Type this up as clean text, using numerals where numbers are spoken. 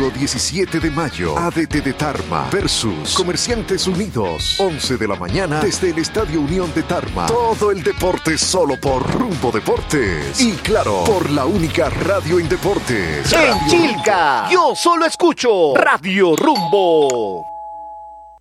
Domingo 17 de mayo, ADT de Tarma versus Comerciantes Unidos. 11 de la mañana desde el Estadio Unión de Tarma. Todo el deporte solo por Rumbo Deportes. Y claro, por la única radio en deportes. En Chilca, yo solo escucho Radio Rumbo.